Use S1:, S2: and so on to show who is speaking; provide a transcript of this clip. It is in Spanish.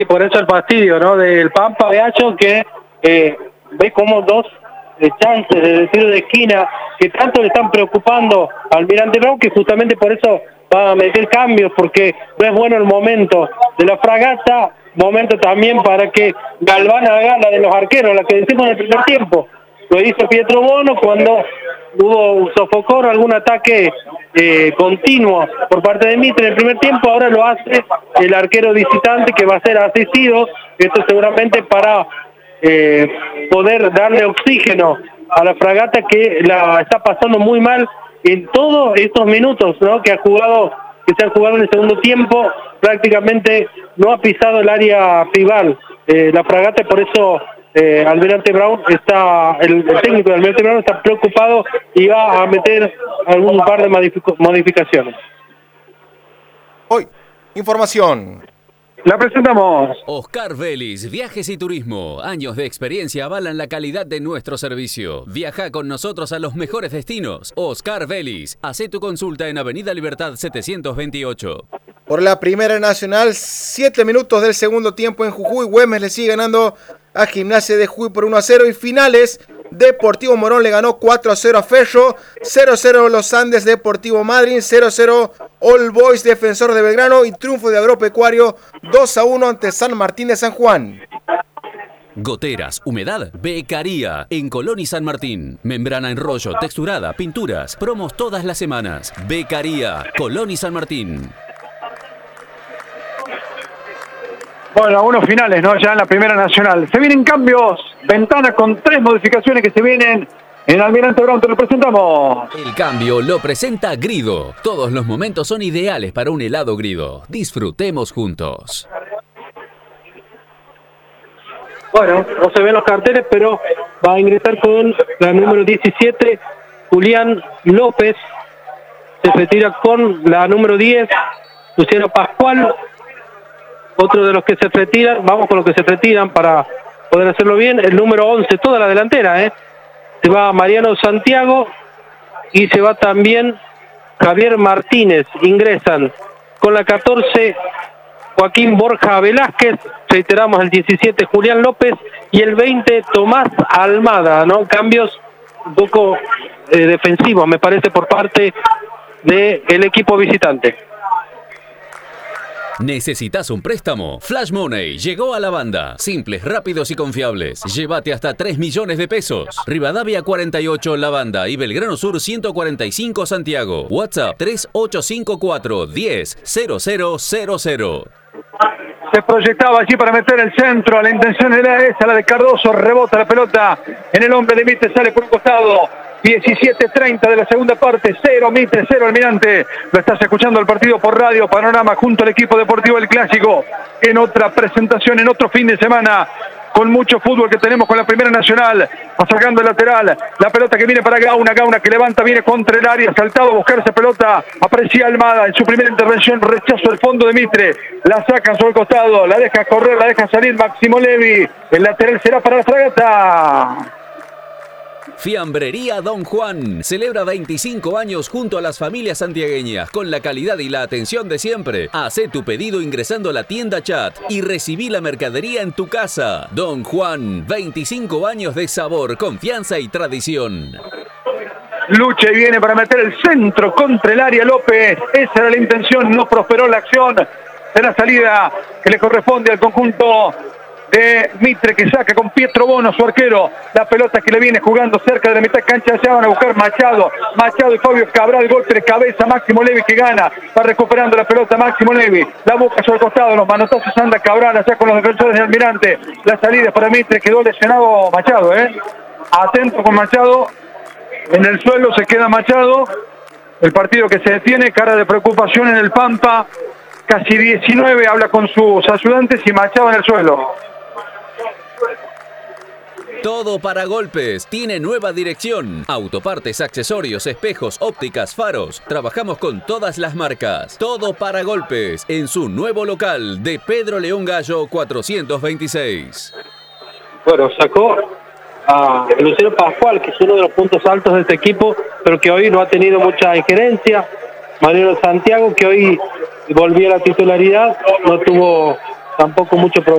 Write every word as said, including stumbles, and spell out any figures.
S1: Y por eso el fastidio, ¿no? Del Pampa Beacho, que eh, ve como dos eh, chances de tiro de esquina que tanto le están preocupando al Almirante Brown, que justamente por eso va a meter cambios, porque no es bueno el momento de la Fragata, momento también para que Galván haga la de los arqueros, la que decimos en el primer tiempo. Lo hizo Pietro Bono cuando hubo sofocó algún ataque eh, continuo por parte de Mitre en el primer tiempo. Ahora lo hace el arquero visitante, que va a ser asistido, esto seguramente para eh, poder darle oxígeno a la Fragata, que la está pasando muy mal en todos estos minutos, ¿no? que ha jugado, que se han jugado en el segundo tiempo. Prácticamente no ha pisado el área rival eh, la Fragata, y por eso Eh, Almirante Brown está, el, el técnico de Almirante Brown está preocupado y va a meter algún par de modific- modificaciones.
S2: Hoy, información.
S3: La presentamos.
S4: Oscar Vélez, Viajes y Turismo. Años de experiencia avalan la calidad de nuestro servicio. Viaja con nosotros a los mejores destinos. Oscar Vélez, hace tu consulta en Avenida Libertad setecientos veintiocho.
S2: Por la Primera Nacional, siete minutos del segundo tiempo en Jujuy. Güemes le sigue ganando a Gimnasia de Jujuy por uno a cero. Y finales, Deportivo Morón le ganó cuatro a cero a Ferro, cero a cero Los Andes Deportivo Madryn, cero a cero All Boys Defensor de Belgrano y triunfo de Agropecuario dos a uno ante San Martín de San Juan.
S4: Goteras, humedad, Becaría, en Colón y San Martín. Membrana en rollo, texturada, pinturas, promos todas las semanas. Becaría, Colón y San Martín.
S3: Bueno, algunos finales, ¿no? Ya en la Primera Nacional. Se vienen cambios, ventana con tres modificaciones que se vienen en Almirante Brown. Te lo presentamos.
S4: El cambio lo presenta Grido. Todos los momentos son ideales para un helado Grido. Disfrutemos juntos.
S1: Bueno, no se ven los carteles, pero va a ingresar con la número diecisiete, Julián López. Se retira con la número diez, Luciano Pascual. Otro de los que se retiran, vamos con los que se retiran para poder hacerlo bien, el número once, toda la delantera, ¿eh? Se va Mariano Santiago y se va también Javier Martínez. Ingresan con la catorce, Joaquín Borja Velázquez, reiteramos el diecisiete, Julián López, y el veinte, Tomás Almada, ¿no? Cambios un poco eh, defensivos, me parece, por parte del equipo visitante.
S4: ¿Necesitas un préstamo? Flash Money llegó a la banda. Simples, rápidos y confiables. Llévate hasta tres millones de pesos. Rivadavia cuarenta y ocho La Banda y Belgrano Sur ciento cuarenta y cinco Santiago. WhatsApp tres ocho cinco cuatro, diez, cero cero cero cero.
S3: Se proyectaba allí para meter el centro. La intención era esa, la de Cardoso. Rebota la pelota en el hombre de Mitre, sale por un costado. diecisiete treinta de la segunda parte, cero Mitre, cero Almirante. Lo estás escuchando el partido por Radio Panorama junto al equipo deportivo del Clásico, en otra presentación, en otro fin de semana, con mucho fútbol que tenemos con la Primera Nacional. Va sacando el lateral, la pelota que viene para Gauna, Gauna que levanta, viene contra el área, saltado a buscar esa pelota, aprecia Almada en su primera intervención, rechazo el fondo de Mitre, la sacan sobre el costado, la deja correr, la deja salir Máximo Levi, el lateral será para la Fragata.
S4: Fiambrería Don Juan celebra veinticinco años junto a las familias santiagueñas con la calidad y la atención de siempre. Hacé tu pedido ingresando a la tienda chat y recibí la mercadería en tu casa. Don Juan, veinticinco años de sabor, confianza y tradición.
S3: Lucha y viene para meter el centro contra el área López. Esa era la intención, no prosperó la acción de la salida que le corresponde al conjunto de Mitre, que saca con Pietro Bono, su arquero, la pelota que le viene jugando cerca de la mitad cancha. Ya van a buscar Machado, Machado y Fabio Cabral, golpe de cabeza, Máximo Levi que gana, va recuperando la pelota Máximo Levi, la busca sobre el costado, los manotazos anda Cabral allá con los defensores de Almirante, la salida para Mitre, quedó lesionado Machado, eh, atento con Machado, en el suelo se queda Machado, el partido que se detiene, cara de preocupación en el Pampa, casi diecinueve, habla con sus ayudantes y Machado en el suelo.
S4: Todo para golpes. Tiene nueva dirección. Autopartes, accesorios, espejos, ópticas, faros. Trabajamos con todas las marcas. Todo para golpes. En su nuevo local de Pedro León Gallo cuatrocientos veintiséis.
S1: Bueno, sacó a Luciano Pascual, que es uno de los puntos altos de este equipo, pero que hoy no ha tenido mucha injerencia. Mariano Santiago, que hoy volvió a la titularidad, no tuvo tampoco mucho problema.